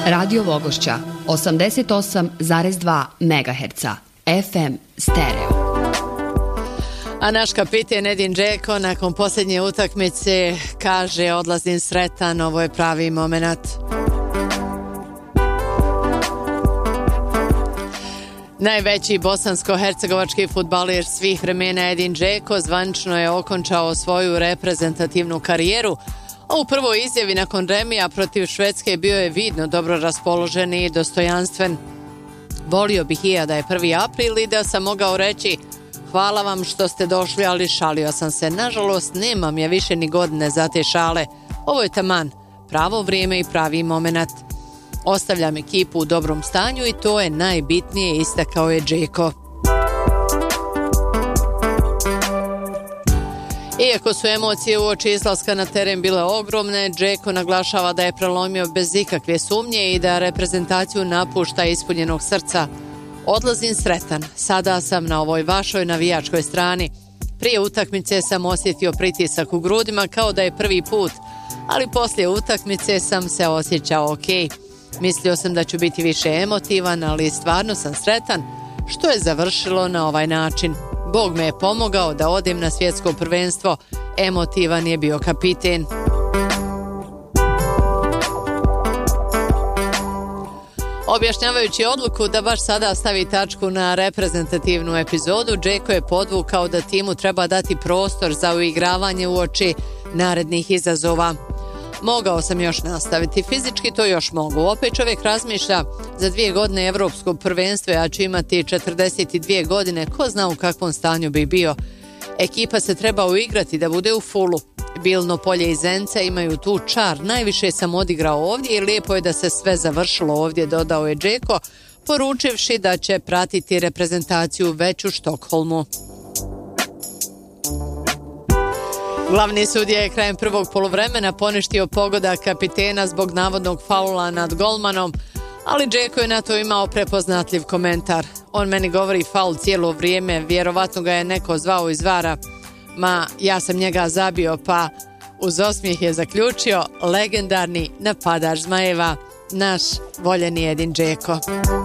Radio Vogošća 88,2 MHz FM stereo. A naš kapiten Edin Džeko nakon posljednje utakmice kaže: odlazim sretan, ovo je pravi moment. Najveći bosansko-hercegovački fudbaler svih vremena Edin Džeko zvanično je okončao svoju reprezentativnu karijeru, a u prvoj izjavi nakon remija protiv Švedske bio je vidno dobro raspoložen i dostojanstven. Volio bih i ja da je 1. april i da sam mogao reći: hvala vam što ste došli, ali šalio sam se. Nažalost, nemam ja više ni godine za te šale. Ovo je taman, pravo vrijeme i pravi moment. Ostavljam ekipu u dobrom stanju i to je najbitnije, istakao je Džeko. Iako su emocije uoči izlaska na teren bile ogromne, Džeko naglašava da je prelomio bez ikakve sumnje i da reprezentaciju napušta ispunjenog srca. Odlazim sretan, sada sam na ovoj vašoj navijačkoj strani. Prije utakmice sam osjetio pritisak u grudima kao da je prvi put, ali poslije utakmice sam se osjećao ok. Mislio sam da ću biti više emotivan, ali stvarno sam sretan što je završilo na ovaj način. Bog me je pomogao da odem na svjetsko prvenstvo. Emotivan je bio kapiten. Objašnjavajući odluku da baš sada stavi tačku na reprezentativnu epizodu, Džeko je podvukao da timu treba dati prostor za uigravanje uoči narednih izazova. Mogao sam još nastaviti, fizički to još mogu. Opet čovjek razmišlja za 2 godine evropsko prvenstvo, ja ću imati 42 godine, ko zna u kakvom stanju bi bio. Ekipa se treba uigrati da bude u fulu. Bilno polje i Zence imaju tu čar, najviše sam odigrao ovdje i lijepo je da se sve završilo ovdje, dodao je Džeko, poručivši da će pratiti reprezentaciju već u Štokholmu. Glavni sudija je krajem prvog poluvremena poništio pogodak kapitena zbog navodnog faula nad golmanom, ali Džeko je na to imao prepoznatljiv komentar. On meni govori faul cijelo vrijeme, vjerovatno ga je neko zvao iz vara. Ma, ja sam njega zabio, pa uz osmijeh je zaključio legendarni napadač Zmajeva, naš voljeni Edin Džeko.